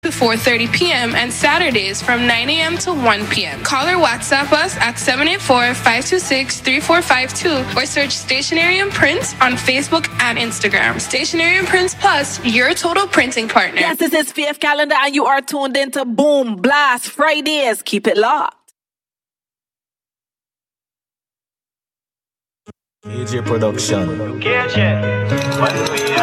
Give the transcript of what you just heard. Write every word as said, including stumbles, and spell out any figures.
to four thirty p.m. and Saturdays from nine a.m. to one p.m. Call or WhatsApp us at seven eight four, five two six, three four five two or search Stationery and Prints on Facebook and Instagram. Stationery and Prints Plus, your total printing partner. Yes, this is Faith Calendar and you are tuned into Boom Blast Fridays. Keep it locked. A J Production.